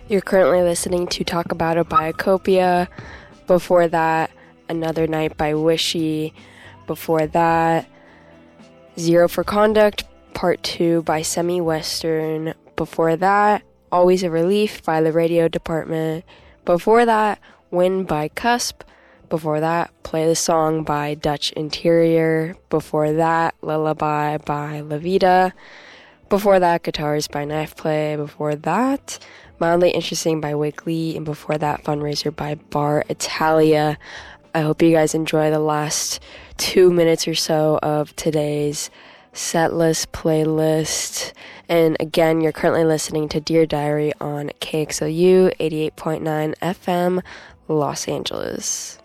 You're currently listening to Talk About It by Acopia. Before that, Another Night by Wishy. Before that, Zero for Conduct, Part 2 by Semi-Western. Before that, Always a Relief by The Radio Department. Before that, Win by Cusp. Before that, Play the Song by Dutch Interior. Before that, Lullaby by La Vida. Before that, Guitars by Knife Play. Before that, Mildly Interesting by Wiggly. And before that, Fundraiser by Bar Italia. I hope you guys enjoy the last 2 minutes or so of today's setlist playlist. And again, you're currently listening to Dear Diary on KXLU 88.9 FM, Los Angeles.